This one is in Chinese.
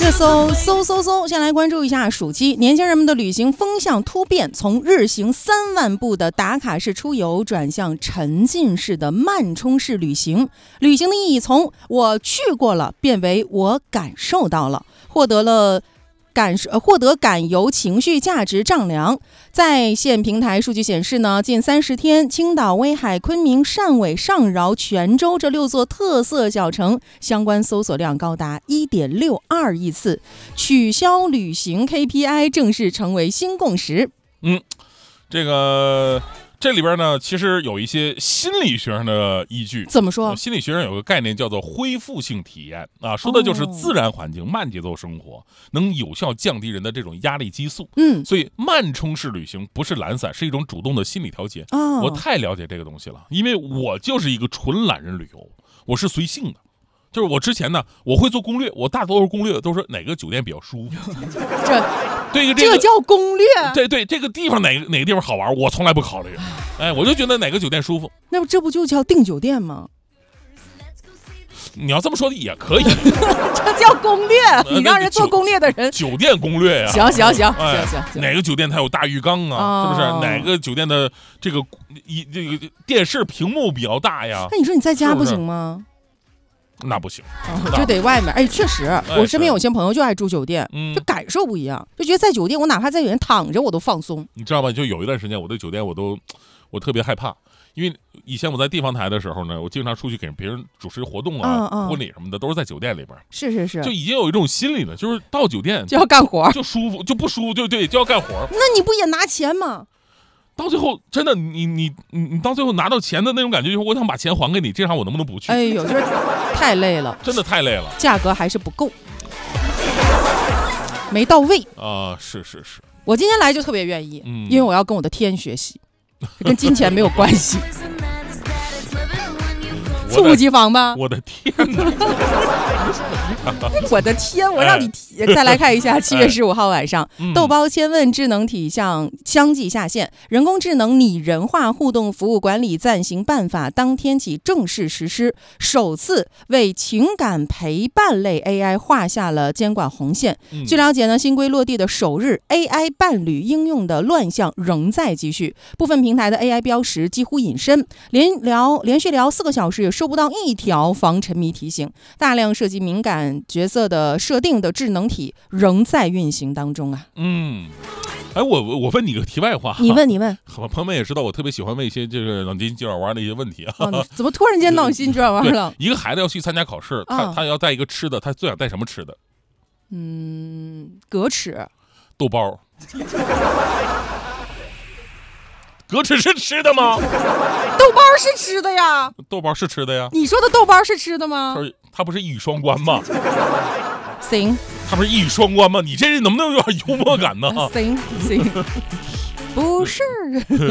热搜，先来关注一下暑期年轻人们的旅行风向突变，从日行3万步的打卡式出游转向沉浸式的慢充式旅行。旅行的意义从我去过了变为我感受到了，获得感游情绪价值丈量。在线平台数据显示呢，近30天，青岛、威海、昆明、汕尾、上饶、泉州这6座特色小城相关搜索量高达 1.62 亿次，取消旅行 KPI 正式成为新共识。 这里边呢，其实有一些心理学上的依据。 怎么说？ 心理学上有个概念叫做恢复性体验啊，说的就是自然环境、慢节奏生活能有效降低人的这种压力激素。所以慢充式旅行不是懒散，是一种主动的心理调节。我太了解这个东西了，因为我就是一个纯懒人旅游，我是随性的。就是我之前呢，我会做攻略，我大多数攻略都是哪个酒店比较舒服。这叫攻略。 对，这个地方哪个地方好玩，我从来不考虑。我就觉得哪个酒店舒服。 那这不就叫订酒店吗？ 你要这么说的也可以。 这叫攻略，你让人做攻略的人。 酒店攻略呀。 行， 哪个酒店它有大浴缸啊？是不是？哪个酒店的这个电视屏幕比较大呀？ 那你说你在家不行吗？ 那不行， 就得外面。确实，我身边有些朋友就爱住酒店，就感受不一样，就觉得在酒店，我哪怕在里面躺着，我都放松。 你知道吗？就有一段时间，我对酒店我特别害怕，因为以前我在地方台的时候呢，我经常出去给别人主持活动啊、婚礼什么的，都是在酒店里边。 是， 就已经有一种心理了，就是到酒店就要干活， 就舒服，就不舒服，就要干活。 那你不也拿钱吗？ 到最后，真的，你到最后拿到钱的那种感觉，就是我想把钱还给你，这场我能不能不去？ 就是太累了， 真的太累了， 价格还是不够，没到位啊！是。 我今天来就特别愿意，因为我要跟我的天学习，跟金钱没有关系。猝不及防吧？ 我的天哪！ 我的天！我让你再来看一下7月15号晚上，豆包千问智能体相继下线，人工智能拟人化互动服务管理暂行办法当天起正式实施，首次为情感陪伴类 AI 画下了监管红线。据了解呢，新规落地的首日 ，AI 伴侣应用的乱象仍在继续，部分平台的 AI 标识几乎隐身，连续聊4个小时也收不到1条防沉迷提醒，大量涉及敏感角色的设定的智能体仍在运行当中啊。 我问你个题外话， 你问， 朋友们也知道我特别喜欢问一些就是脑筋急转弯的一些问题啊。 怎么突然间脑筋急转弯了？ 一个孩子要去参加考试，他要带一个吃的，他最想带什么吃的？ 格尺， 豆包。格尺是吃的吗？ 豆包是吃的呀。 豆包是吃的呀。 你说的豆包是吃的吗？ 它不是一语双关吗？ 行。 它不是一语双关吗？你这人能不能有点幽默感呢？ 行，不是。